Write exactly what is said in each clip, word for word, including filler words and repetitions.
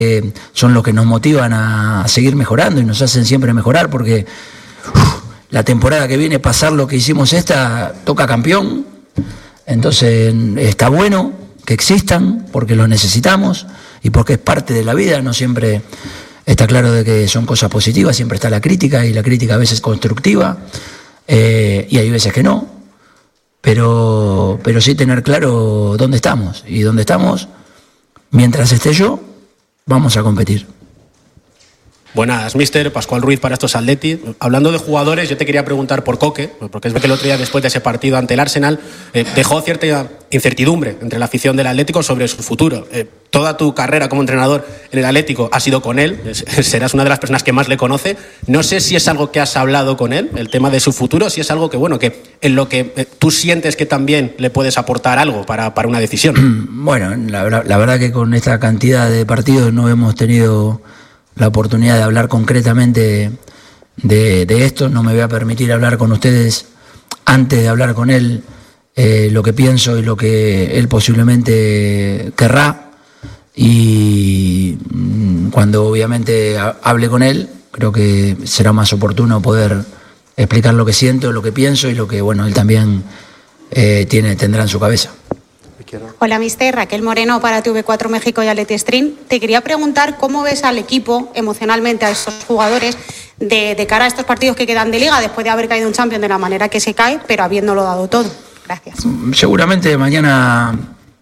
eh, son los que nos motivan a seguir mejorando y nos hacen siempre mejorar, porque uf, la temporada que viene, pasar lo que hicimos esta, toca campeón. Entonces está bueno que existan, porque los necesitamos y porque es parte de la vida. No siempre está claro de que son cosas positivas, siempre está la crítica, y la crítica a veces es constructiva, eh, y hay veces que no, pero, pero sí tener claro dónde estamos, y dónde estamos, mientras esté yo, vamos a competir. Buenas, mister Pascual Ruiz para estos Athletic. Hablando de jugadores, yo te quería preguntar por Coque, porque es que el otro día, después de ese partido ante el Arsenal, eh, dejó cierta incertidumbre entre la afición del Atlético sobre su futuro. Eh, toda tu carrera como entrenador en el Atlético ha sido con él, es, serás una de las personas que más le conoce. No sé si es algo que has hablado con él, el tema de su futuro, si es algo que, bueno, que en lo que eh, tú sientes que también le puedes aportar algo para, para una decisión. Bueno, la, la verdad que con esta cantidad de partidos no hemos tenido la oportunidad de hablar concretamente de, de esto. No me voy a permitir hablar con ustedes antes de hablar con él eh, lo que pienso y lo que él posiblemente querrá, y cuando obviamente hable con él creo que será más oportuno poder explicar lo que siento, lo que pienso y lo que, bueno, él también eh, tiene, tendrá en su cabeza. Hola, mister Raquel Moreno para T V cuatro México y Athletic Stream. Te quería preguntar cómo ves al equipo emocionalmente, a estos jugadores, de, de cara a estos partidos que quedan de Liga, después de haber caído un Champions de la manera que se cae, pero habiéndolo dado todo. Gracias. Seguramente mañana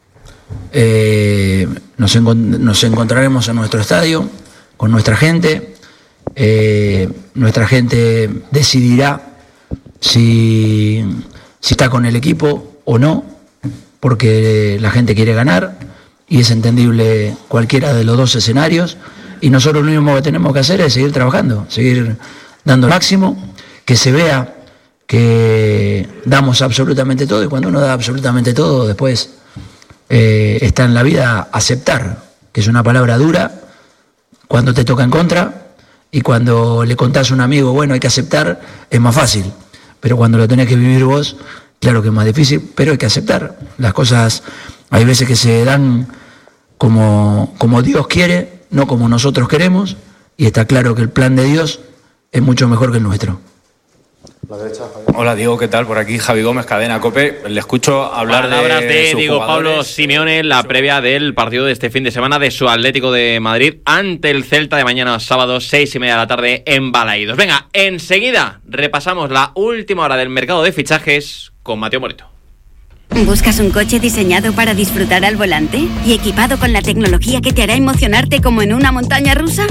eh, nos, encont- nos encontraremos en nuestro estadio con nuestra gente. Eh, nuestra gente decidirá si, si está con el equipo o no, porque la gente quiere ganar y es entendible cualquiera de los dos escenarios, y nosotros lo único que tenemos que hacer es seguir trabajando, seguir dando el máximo, que se vea que damos absolutamente todo, y cuando uno da absolutamente todo, después eh, está en la vida aceptar, que es una palabra dura cuando te toca en contra, y cuando le contás a un amigo, bueno, hay que aceptar, es más fácil, pero cuando lo tenés que vivir vos, claro que es más difícil, pero hay que aceptar. Las cosas hay veces que se dan como, como Dios quiere, no como nosotros queremos, y está claro que el plan de Dios es mucho mejor que el nuestro. La derecha, hola Diego, ¿qué tal? Por aquí Javi Gómez, Cadena COPE. Le escucho hablar Palabras de, de Diego jugadores. Pablo Simeone, la previa del partido de este fin de semana de su Atlético de Madrid ante el Celta de mañana sábado, seis y media de la tarde en Balaídos. Venga, enseguida repasamos la última hora del mercado de fichajes con Mateo Morito. ¿Buscas un coche diseñado para disfrutar al volante y equipado con la tecnología que te hará emocionarte como en una montaña rusa?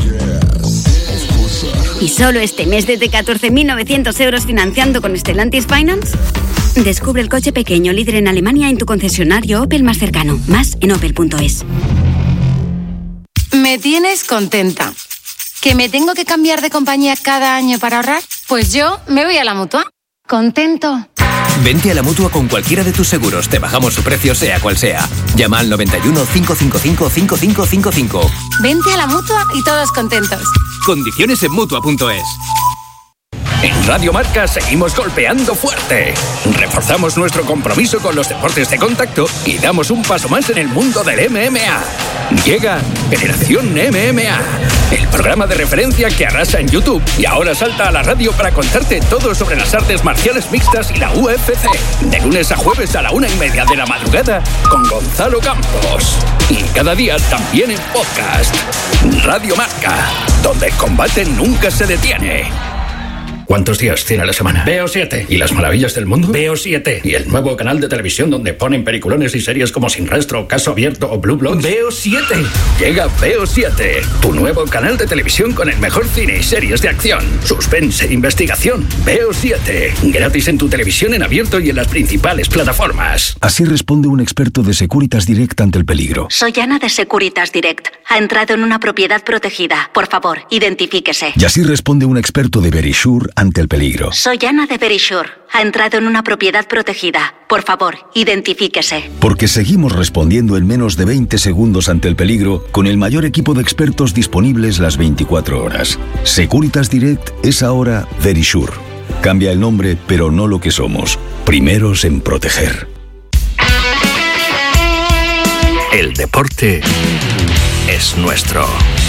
¿Y solo este mes desde catorce mil novecientos euros financiando con Stellantis Finance? Descubre el coche pequeño líder en Alemania en tu concesionario Opel más cercano. Más en opel punto es. Me tienes contenta. ¿Que me tengo que cambiar de compañía cada año para ahorrar? Pues yo me voy a la Mutua. Contento. Vente a la Mutua con cualquiera de tus seguros. Te bajamos su precio sea cual sea. Llama al noventa y uno, cinco cinco cinco, cinco cinco cinco cinco. Vente a la Mutua y todos contentos. Condiciones en Mutua punto es. En Radio Marca seguimos golpeando fuerte. Reforzamos nuestro compromiso con los deportes de contacto y damos un paso más en el mundo del M M A. Llega Generación M M A, el programa de referencia que arrasa en YouTube y ahora salta a la radio para contarte todo sobre las artes marciales mixtas y la U F C. De lunes a jueves a la una y media de la madrugada con Gonzalo Campos. Y cada día también en podcast. Radio Marca, donde el combate nunca se detiene. ¿Cuántos días tiene la semana? Veo siete. ¿Y las maravillas del mundo? Veo siete. ¿Y el nuevo canal de televisión donde ponen peliculones y series como Sin Rastro, Caso Abierto o Blue Bloods? Veo siete. Llega Veo siete, tu nuevo canal de televisión con el mejor cine y series de acción, suspense e investigación. Veo siete. Gratis en tu televisión en abierto y en las principales plataformas. Así responde un experto de Securitas Direct ante el peligro. Soy Ana de Securitas Direct. Ha entrado en una propiedad protegida. Por favor, identifíquese. Y así responde un experto de Verisure ante el peligro. Soy Ana de Verisure. Ha entrado en una propiedad protegida. Por favor, identifíquese. Porque seguimos respondiendo en menos de veinte segundos ante el peligro con el mayor equipo de expertos disponibles las veinticuatro horas. Securitas Direct es ahora Verisure. Cambia el nombre, pero no lo que somos. Primeros en proteger. El deporte es nuestro.